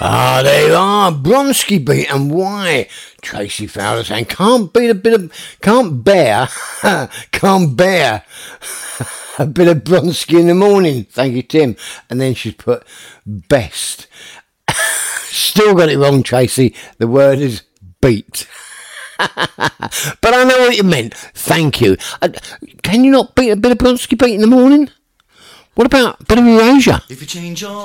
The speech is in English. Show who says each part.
Speaker 1: Ah, there you are, Bronski beat, and why? Tracy Fowler saying, can't bear a bit of Bronski in the morning. Thank you, Tim. And then she's put best. Still got it wrong, Tracy. The word is beat. But I know what you meant. Thank you. Can you not beat a bit of Bronski beat in the morning? What about a bit of Erasure?
Speaker 2: If you change your